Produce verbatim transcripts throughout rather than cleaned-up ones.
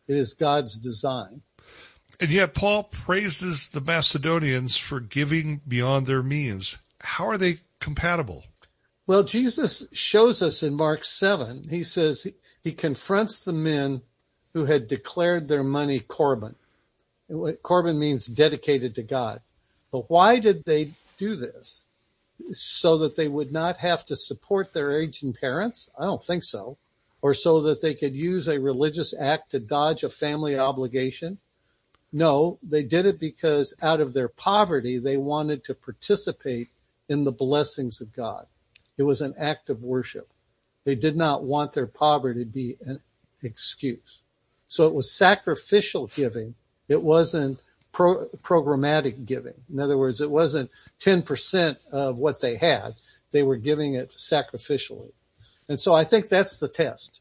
It is God's design. And yet Paul praises the Macedonians for giving beyond their means. How are they compatible? Well, Jesus shows us in Mark seven, he says he, he confronts the men who had declared their money Corban. Corban means dedicated to God. But why did they do this? So that they would not have to support their aging parents? I don't think so. Or so that they could use a religious act to dodge a family obligation? No, they did it because out of their poverty, they wanted to participate in the blessings of God. It was an act of worship. They did not want their poverty to be an excuse. So it was sacrificial giving. It wasn't pro- programmatic giving. In other words, it wasn't ten percent of what they had. They were giving it sacrificially. And so I think that's the test.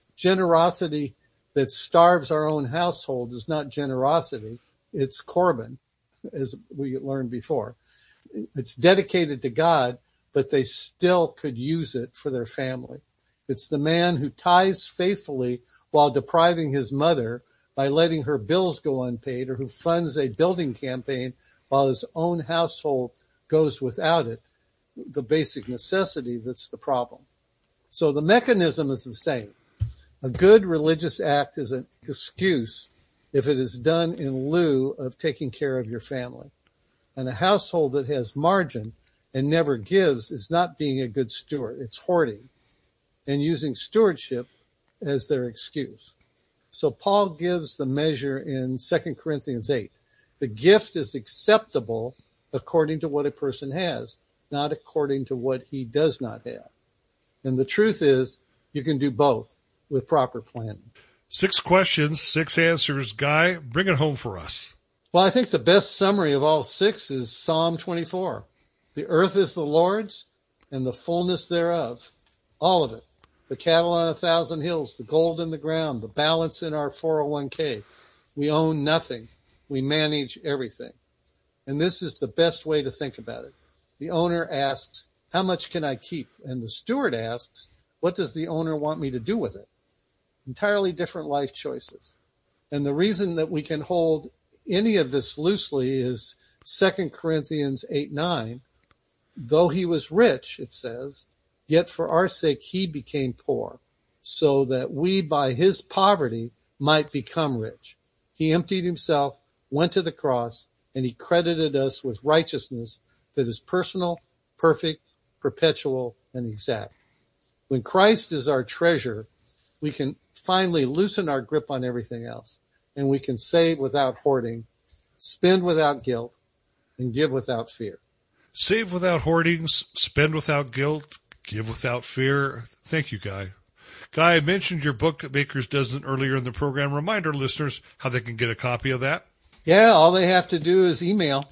Generosity that starves our own household is not generosity. It's Corban, as we learned before. It's dedicated to God, but they still could use it for their family. It's the man who tithes faithfully while depriving his mother by letting her bills go unpaid, or who funds a building campaign while his own household goes without it. The basic necessity that's the problem. So the mechanism is the same. A good religious act is an excuse if it is done in lieu of taking care of your family. And a household that has margin and never gives is not being a good steward. It's hoarding and using stewardship as their excuse. So Paul gives the measure in Second Corinthians eight. The gift is acceptable according to what a person has, not according to what he does not have. And the truth is, you can do both with proper planning. Six questions, six answers. Guy, bring it home for us. Well, I think the best summary of all six is Psalm twenty-four. The earth is the Lord's and the fullness thereof, all of it. The cattle on a thousand hills, the gold in the ground, the balance in our four oh one k. We own nothing. We manage everything. And this is the best way to think about it. The owner asks, how much can I keep? And the steward asks, what does the owner want me to do with it? Entirely different life choices. And the reason that we can hold any of this loosely is Second Corinthians eight nine. Though he was rich, it says, yet for our sake he became poor, so that we by his poverty might become rich. He emptied himself, went to the cross, and he credited us with righteousness that is personal, perfect, perpetual, and exact. When Christ is our treasure, we can finally loosen our grip on everything else, and we can save without hoarding, spend without guilt, and give without fear. Save without hoarding, spend without guilt, give without fear. Thank you, Guy. Guy, I mentioned your book, Baker's Dozen, earlier in the program. Remind our listeners how they can get a copy of that. Yeah, all they have to do is email.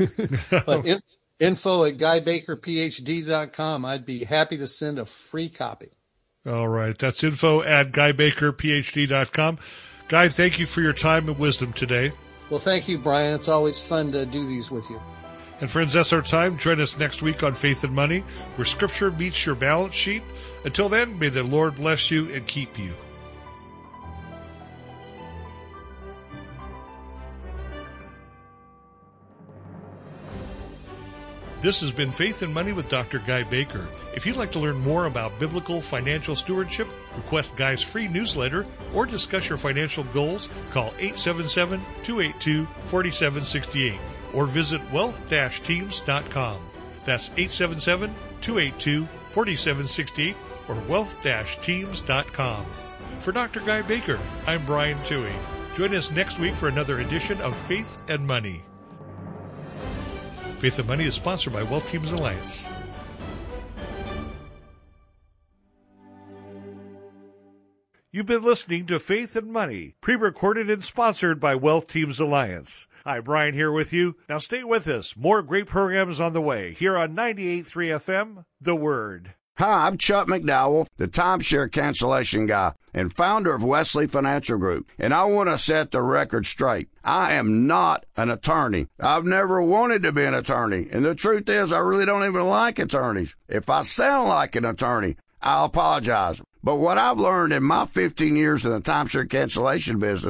But in, info at guy baker p h d dot com. I'd be happy to send a free copy. All right. That's info at guy baker p h d dot com. Guy, thank you for your time and wisdom today. Well, thank you, Brian. It's always fun to do these with you. And friends, that's our time. Join us next week on Faith and Money, where Scripture meets your balance sheet. Until then, may the Lord bless you and keep you. This has been Faith and Money with Doctor Guy Baker. If you'd like to learn more about biblical financial stewardship, request Guy's free newsletter, or discuss your financial goals, call eight seven seven, two eight two, four seven six eight or visit wealth dash teams dot com. That's eight seven seven, two eight two, four seven six eight or wealth dash teams dot com. For Doctor Guy Baker, I'm Brian Toohey. Join us next week for another edition of Faith and Money. Faith and Money is sponsored by Wealth Teams Alliance. You've been listening to Faith and Money, pre-recorded and sponsored by Wealth Teams Alliance. Hi, Brian here with you. Now stay with us. More great programs on the way here on ninety-eight point three F M, The Word. Hi, I'm Chuck McDowell, the timeshare cancellation guy and founder of Wesley Financial Group, and I want to set the record straight. I am not an attorney. I've never wanted to be an attorney, and the truth is I really don't even like attorneys. If I sound like an attorney, I'll apologize. But what I've learned in my fifteen years in the timeshare cancellation business